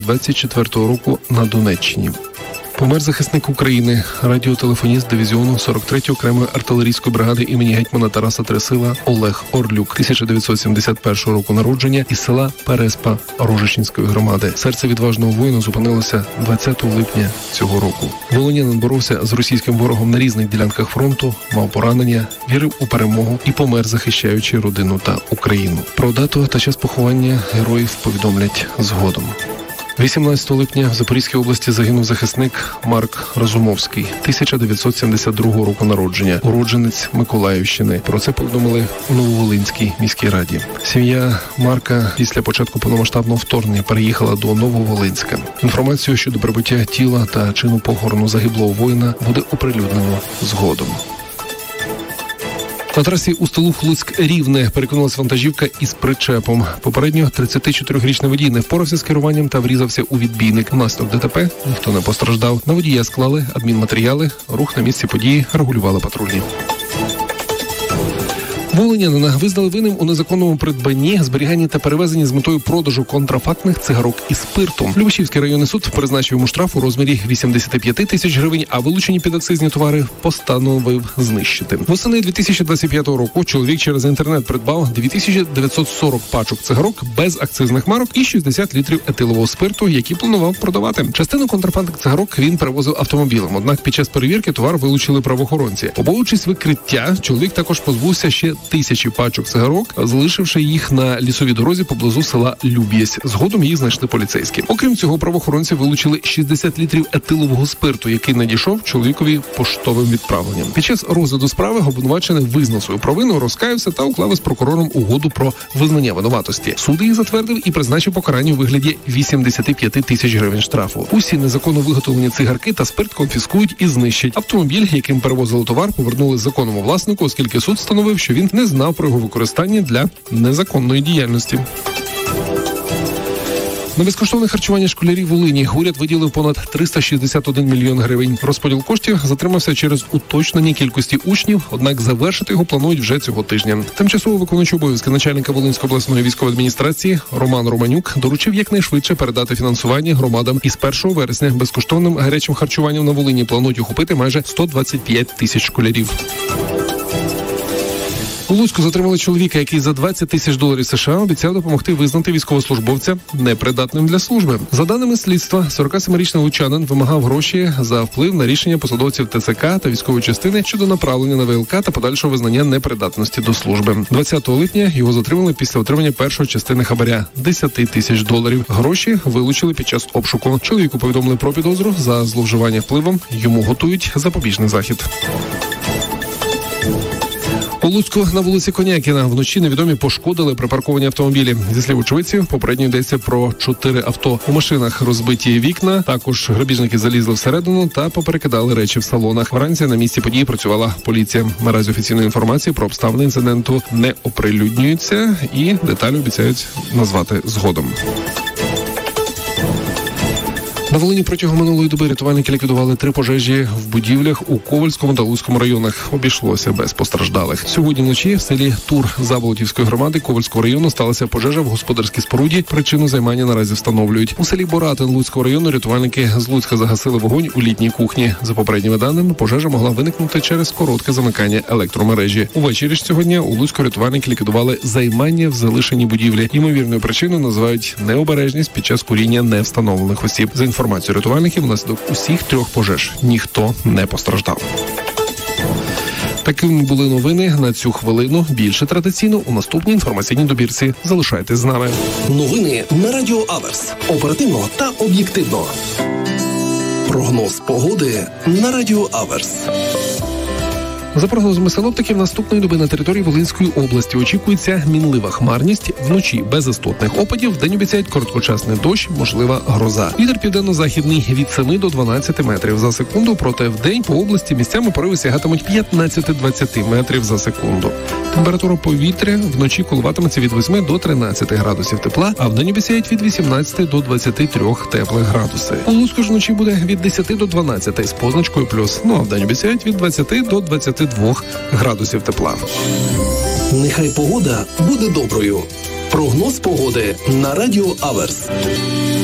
24-го року на Донеччині. Помер захисник України, радіотелефоніст дивізіону 43-ї окремої артилерійської бригади імені гетьмана Тараса Тресила Олег Орлюк, 1971 року народження, із села Переспа Рожичинської громади. Серце відважного воїна зупинилося 20 липня цього року. Волинянин боровся з російським ворогом на різних ділянках фронту, мав поранення, вірив у перемогу і помер, захищаючи родину та Україну. Про дату та час поховання героїв повідомлять згодом. 18 липня в Запорізькій області загинув захисник Марк Разумовський, 1972 року народження, уродженець Миколаївщини. Про це повідомили у Нововолинській міській раді. Сім'я Марка після початку повномасштабного вторгнення переїхала до Нововолинська. Інформацію щодо прибуття тіла та чину похорону загиблого воїна буде оприлюднено згодом. На трасі Устилух-Луцьк-Рівне перекинулась вантажівка із причепом. Попередньо 34-річний водій не впорався з керуванням та врізався у відбійник. Внаслідок ДТП ніхто не постраждав. На водія склали адмінматеріали. Рух на місці події регулювали патрульні. Волинянина визнали винним у незаконному придбанні, зберіганні та перевезенні з метою продажу контрафактних цигарок із спиртом. Любешівський районний суд призначив йому штраф у розмірі 85 тисяч гривень, а вилучені підакцизні товари постановив знищити. Восени 2025 року чоловік через інтернет придбав 2940 пачок цигарок без акцизних марок і 60 літрів етилового спирту, які планував продавати. Частину контрафактних цигарок він перевозив автомобілем, однак під час перевірки товар вилучили правоохоронці. Побоюючись викриття, чоловік також позбувся ще тисячі пачок цигарок, залишивши їх на лісовій дорозі поблизу села Люб'язь. Згодом їх знайшли поліцейські. Окрім цього, правоохоронці вилучили 60 літрів етилового спирту, який надійшов чоловікові поштовим відправленням. Під час розгляду справи обвинувачений визнав свою провину, розкаявся та уклав із прокурором угоду про визнання винуватості. Суд її затвердив і призначив покарання у вигляді 85 тисяч гривень штрафу. Усі незаконно виготовлені цигарки та спирт конфіскують і знищать. Автомобіль, яким перевозили товар, повернули законному власнику, оскільки суд встановив, що він не знав про його використання для незаконної діяльності. На безкоштовне харчування школярів Волині уряд виділив понад 361 мільйон гривень. Розподіл коштів затримався через уточнення кількості учнів, однак завершити його планують вже цього тижня. Тимчасово виконуючий обов'язки начальника Волинської обласної військової адміністрації Роман Романюк доручив якнайшвидше передати фінансування громадам. Із 1 вересня безкоштовним гарячим харчуванням на Волині планують охопити майже 125 тисяч школярів. У Луцьку затримали чоловіка, який за $20 тисяч США обіцяв допомогти визнати військовослужбовця непридатним для служби. За даними слідства, 47-річний лучанин вимагав гроші за вплив на рішення посадовців ТЦК та військової частини щодо направлення на ВЛК та подальшого визнання непридатності до служби. 20 липня його затримали після отримання першої частини хабаря – $10 тисяч. Гроші вилучили під час обшуку. Чоловіку повідомили про підозру за зловживання впливом. Йому готують запобіжний захід. У Луцьку на вулиці Конякіна вночі невідомі пошкодили припарковані автомобілі. Зі слів очевидців, попередньо йдеться про 4 авто. У машинах розбиті вікна, також грабіжники залізли всередину та поперекидали речі в салонах. Вранці на місці події працювала поліція. Наразі офіційної інформації про обставини інциденту не оприлюднюється і деталі обіцяють назвати згодом. На Волині протягом минулої доби рятувальники ліквідували 3 пожежі в будівлях у Ковальському та Луцькому районах. Обійшлося без постраждалих. Сьогодні вночі в селі Тур Заболотівської громади Ковальського району сталася пожежа в господарській споруді. Причину займання наразі встановлюють. У селі Боратин Луцького району рятувальники з Луцька загасили вогонь у літній кухні. За попередніми даними, пожежа могла виникнути через коротке замикання електромережі. Увечері ж цього дня у Луцьку рятувальники ліквідували займання в залишеній будівлі. Ймовірною причиною називають необережність під час куріння невстановлених осіб. За інформацією рятувальників, внаслідок усіх 3 пожеж ніхто не постраждав. Такими були новини на цю хвилину. Більше традиційно у наступній інформаційній добірці. Залишайтесь з нами. Новини на Радіо Аверс. Оперативно та об'єктивно. Прогноз погоди на Радіо Аверс. За прогнозами синоптиків, наступної доби на території Волинської області очікується мінлива хмарність, вночі без істотних опадів, вдень обіцяють короткочасний дощ, можлива гроза. Вітер південно-західний від 7 до 12 метрів за секунду, проте вдень по області місцями пориви сягатимуть 15-20 метрів за секунду. Температура повітря вночі коливатиметься від 8 до 13 градусів тепла, а вдень обіцяють від 18 до 23 теплих градуси. У Луцьку ж вночі буде від 10 до 12 з позначкою плюс, а вдень обіцяють від 20 до 22 градусів тепла. Нехай погода буде доброю. Прогноз погоди на Радіо Аверс.